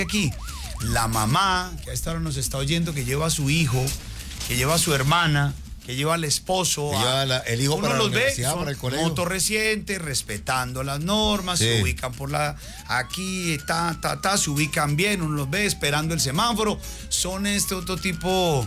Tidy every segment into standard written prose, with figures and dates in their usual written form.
aquí, la mamá, que a esta hora nos está oyendo, que lleva a su hijo, que lleva a su hermana, que lleva al esposo, el hijo uno para los la ve, universidad, son para el colegio. motos recientes, respetando las normas, Sí. se ubican por aquí, se ubican bien, uno los ve esperando el semáforo, son este otro tipo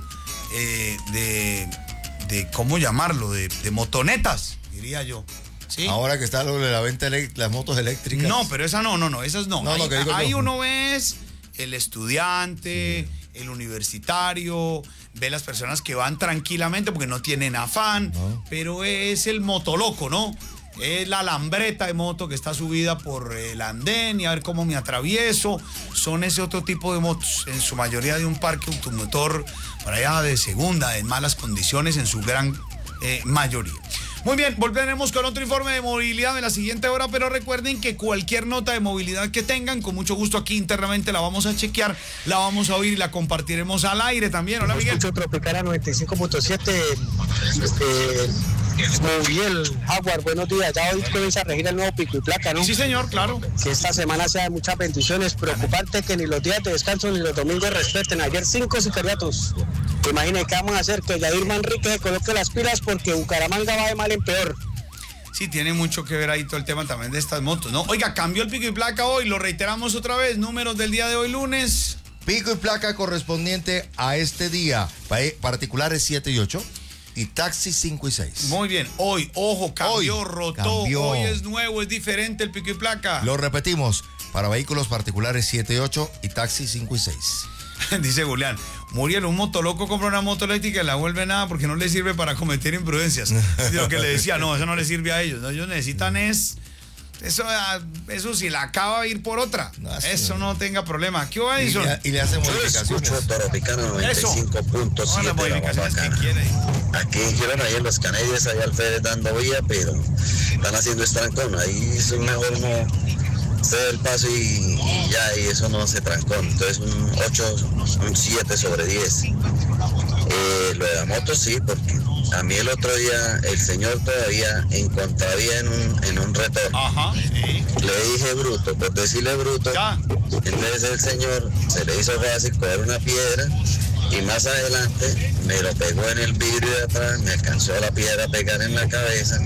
de ¿cómo llamarlo? De motonetas, diría yo. ¿Sí? Ahora que está lo de la venta las motos eléctricas. No, pero esas no, esas no. No, que digo ahí yo. uno ve el estudiante, el universitario, ve las personas que van tranquilamente porque no tienen afán, pero es el motoloco, ¿no? Es la lambreta de moto que está subida por el andén y a ver cómo me atravieso. Son ese otro tipo de motos, en su mayoría de un parque automotor para allá de segunda, en malas condiciones, en su gran mayoría. Muy bien, volveremos con otro informe de movilidad en la siguiente hora, pero recuerden que cualquier nota de movilidad que tengan, con mucho gusto aquí internamente la vamos a chequear, la vamos a oír y la compartiremos al aire también. Hola, Miguel. Escucho Tropicana 95.7. Muriel Jaguar, buenos días. Ya hoy comienza a regir el nuevo pico y placa, ¿no? Sí, señor, claro. Que esta semana sea de muchas bendiciones. Preocuparte que ni los días de descanso ni los domingos respeten. Ayer 5 sicariatos. Imagínate qué vamos a hacer, que Yadir Manrique se coloque las pilas porque Bucaramanga va de mal en peor. Sí, tiene mucho que ver ahí todo el tema también de estas motos, ¿no? Oiga, cambió el pico y placa hoy, lo reiteramos otra vez, números del día de hoy lunes. Pico y placa correspondiente a este día, particulares 7 y 8 y taxis 5 y 6. Muy bien, hoy, ojo, rotó, hoy es nuevo, es diferente el pico y placa. Lo repetimos, para vehículos particulares 7 y 8 y taxis 5 y 6. Dice Julián, Muriel, un motoloco compra una moto eléctrica y la vuelve nada porque no le sirve para cometer imprudencias. Es lo que le decía, no, eso no le sirve a ellos. ¿No? Ellos necesitan eso si la acaba de ir por otra. Eso no tenga problema. ¿Qué va, Edison? Y le hacen modificaciones. Escucho Tropicana 95.7. Las modificaciones que quiere. Aquí quieren ahí en los Canedias, allá Alfredes dando vía, pero están haciendo estrancón. Ahí es mejor no ceder el paso y ya, y eso no se trancó. Entonces un 7 sobre 10. Lo de la moto sí, porque a mí el otro día el señor todavía encontraría en un retorno. Ajá, sí. Le dije bruto, por decirle bruto. Ya. Entonces el señor se le hizo fácil coger una piedra y más adelante me lo pegó en el vidrio de atrás, me alcanzó la piedra a pegar en la cabeza.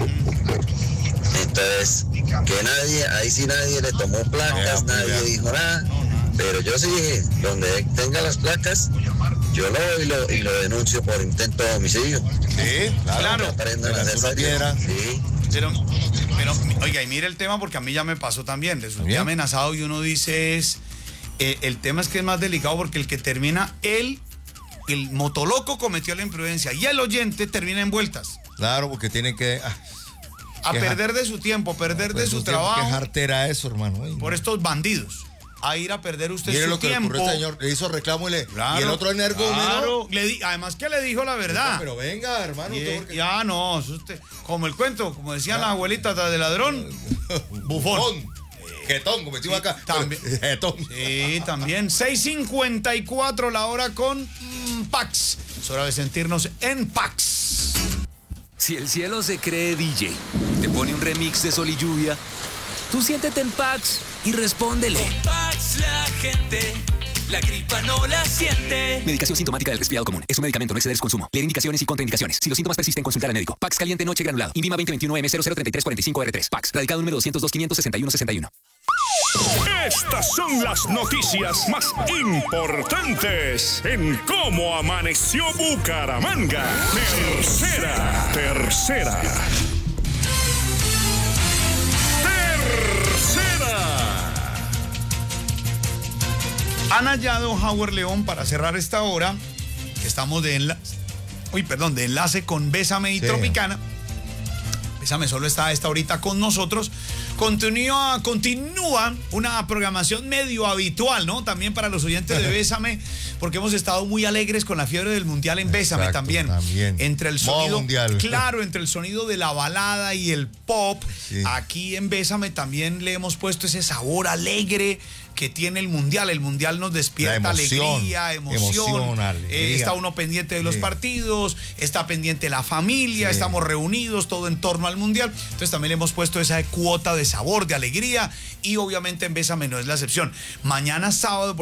Entonces, que ahí sí nadie le tomó placas, nadie dijo nada, pero yo sí dije, donde tenga las placas, yo lo voy y lo denuncio por intento de homicidio. Sí, claro. Aprendan a hacer piedra. Sí. Pero, oiga, y mire el tema porque a mí ya me pasó también. Resulté amenazado y uno dice el tema es que es más delicado porque el que termina, el motoloco cometió la imprudencia y el oyente termina en vueltas. Claro, porque tiene que... perder de su tiempo, perder de su trabajo. Qué jartera eso, hermano. Por estos bandidos. A ir a perder usted Mire su lo que tiempo. le ocurrió al señor, le hizo reclamo y Claro, y el otro energúmeno. Claro, además que le dijo la verdad. Pero venga, hermano. Ya no, como el cuento, como decían las abuelitas de ladrón, bufón. Jetón, como decimos acá. También. Jetón. Sí, también. 6:54 la hora con Pax. Es hora de sentirnos en Pax. Si el cielo se cree DJ, te pone un remix de Sol y Lluvia, tú siéntete en Pax y respóndele. Con Pax la gente, la gripa no la siente. Medicación sintomática del resfriado común. Es un medicamento, no exceder su consumo. Leer indicaciones y contraindicaciones. Si los síntomas persisten, consultar al médico. Pax caliente noche granulado. Invima 2021M003345R3. Pax. Radicado número 202-561-61. Estas son las noticias más importantes en cómo amaneció Bucaramanga. Tercera. Han hallado Howard León para cerrar esta hora. Estamos de enlace con Bésame y Tropicana. Bésame solo está a esta horita con nosotros. Continúa una programación medio habitual, ¿no? También para los oyentes de Bésame, porque hemos estado muy alegres con la fiebre del mundial en Bésame. También. Entre el sonido, claro, entre el sonido de la balada y el pop, aquí en Bésame también le hemos puesto ese sabor alegre que tiene el mundial. El mundial nos despierta alegría, emoción. Está uno pendiente de los partidos, está pendiente la familia, estamos reunidos, todo en torno al mundial. Entonces también le hemos puesto esa cuota de sabor, de alegría, y obviamente en Bésame no es la excepción. Mañana sábado,